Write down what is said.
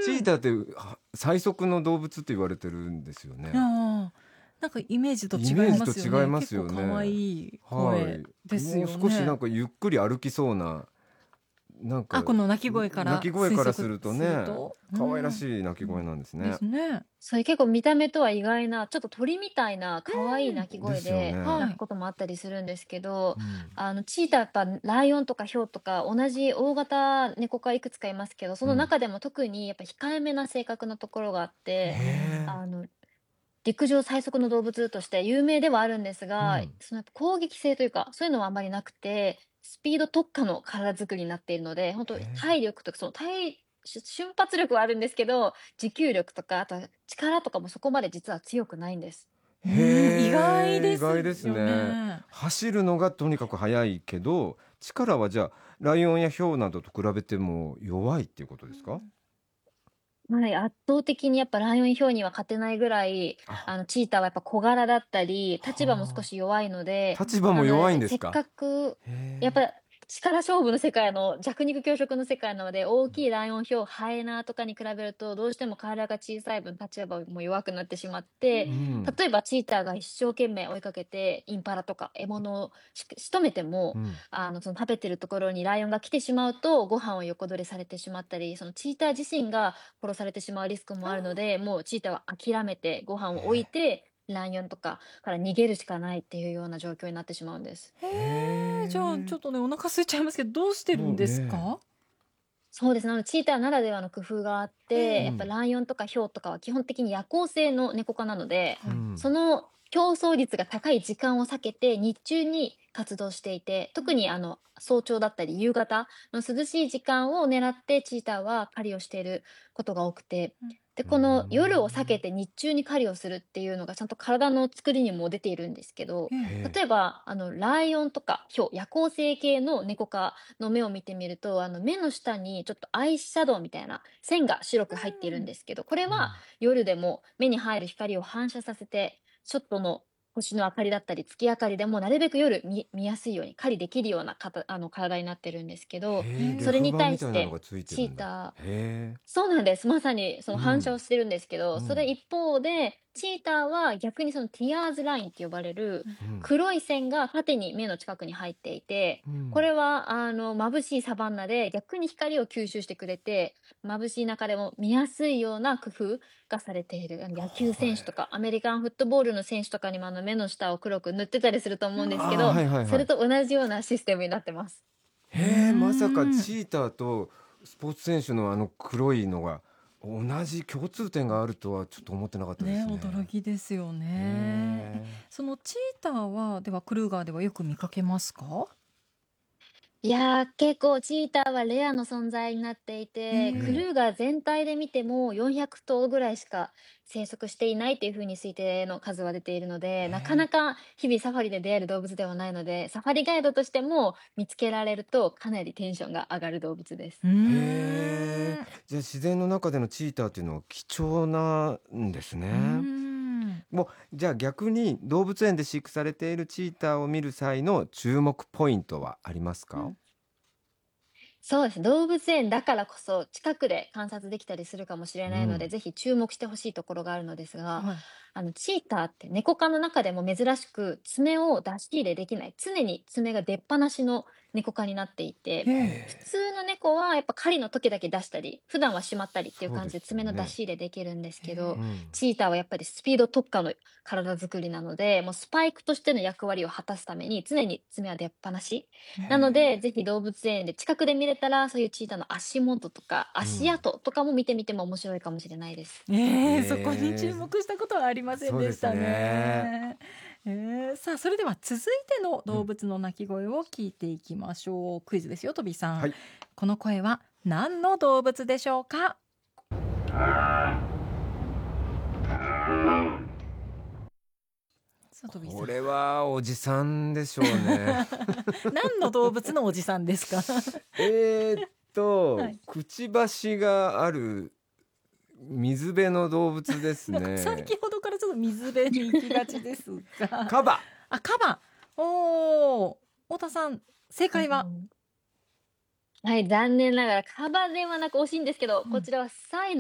チーターって最速の動物って言われてるんですよね。 なんかイメージと違いますよね。結構可愛い声ですよね。 もう少しなんかゆっくり歩きそうな、なんかこの鳴き声からするとね、可愛らしい鳴き声なんですね。 それ結構見た目とは意外な、ちょっと鳥みたいな可愛い鳴き声で鳴くこともあったりするんですけど、チーターやっぱライオンとかヒョウとか同じ大型猫科いくつかいますけど、その中でも特にやっぱ控えめな性格のところがあって、陸上最速の動物として有名ではあるんですが、そのやっぱ攻撃性というか、そういうのはあんまりなくて、スピード特化の体作りになっているので、本当体力とか、瞬発力はあるんですけど、持久力とか、あとは力とかもそこまで実は強くないんです。 意外ですね。走るのがとにかく速いけど、力はじゃあライオンやヒョウなどと比べても弱いっていうことですか？ はい、圧倒的にやっぱライオン、ヒョウには勝てないぐらい、チーターはやっぱ小柄だったり、立場も少し弱いので、 立場も弱いんですか？ せっかく、やっぱ力勝負の世界の弱肉強食の世界なので、大きいライオン、ヒョウ、ハエナとかに比べると、どうしても体が小さい分、立場も弱くなってしまって、例えばチーターが一生懸命追いかけて、インパラとか獲物を仕留めても、その食べてるところにライオンが来てしまうと、ご飯を横取りされてしまったり、そのチーター自身が殺されてしまうリスクもあるので、もうチーターは諦めてご飯を置いて、ライオンとかから逃げるしかないっていうような状況になってしまうんです。 じゃあちょっとね、お腹空いちゃいますけど、どうしてるんですか？ そうですね。チーターならではの工夫があって、やっぱライオンとかヒョウとかは基本的に夜行性の猫科なので、その競争率が高い時間を避けて日中に活動していて、特に早朝だったり夕方の涼しい時間を狙ってチーターは狩りをしていることが多くて、で、この夜を避けて日中に狩りをするっていうのがちゃんと体の作りにも出ているんですけど、例えばライオンとかヒョウ、夜行性系の猫科の目を見てみると、目の下にちょっとアイシャドウみたいな線が白く入っているんですけど、これは夜でも目に入る光を反射させて、ショットの星の明かりだったり月明かりでもなるべく夜見やすいように狩りできるような体になってるんですけど、それに対してチーター、そうなんです。まさにその反射をしてるんですけど、それ一方でチーターは逆にそのティアーズラインって呼ばれる黒い線が縦に目の近くに入っていて、これは眩しいサバンナで逆に光を吸収してくれて、眩しい中でも見やすいような工夫がされている。野球選手とかアメリカンフットボールの選手とかにも目の下を黒く塗ってたりすると思うんですけど、それと同じようなシステムになってます。 まさかチーターとスポーツ選手の黒いのが同じ共通点があるとはちょっと思ってなかったですね。 驚きですよね。そのチーターはではクルーガーではよく見かけますか？ いやー、結構チーターはレアの存在になっていて、クルーガー全体で見ても400頭ぐらいしか生息していないっていう風に推定の数は出ているので、なかなか日々サファリで出会える動物ではないので、サファリガイドとしても見つけられるとかなりテンションが上がる動物です。 じゃあ自然の中でのチーターっていうのは貴重なんですね。もうじゃあ逆に動物園で飼育されているチーターを見る際の注目ポイントはありますか？ そうです。動物園だからこそ近くで観察できたりするかもしれないので、ぜひ注目してほしいところがあるのですが、チーターって猫科の中でも珍しく爪を出し入れできない、常に爪が出っ放しの猫科になっていて、普通の猫はやっぱ狩りの時だけ出したり、普段はしまったりっていう感じで爪の出し入れできるんですけど、チーターはやっぱりスピード特化の体作りなので、もうスパイクとしての役割を果たすために常に爪は出っ放し。なので、ぜひ動物園で近くで見れたら、そういうチーターの足元とか足跡とかも見てみても面白いかもしれないです。 そこに注目したことはありませんでしたね。さあ、それでは続いての動物の鳴き声を聞いていきましょう。クイズですよ、とびさん。この声は何の動物でしょうか？ これはおじさんでしょうね。 何の動物のおじさんですか？ くちばしがある水辺の動物ですね。 先ほどからちょっと水辺に行きがちですが。 カバ。 カバ。太田さん、正解は？ はい、残念ながらカバではなく惜しいんですけど、こちらはサイの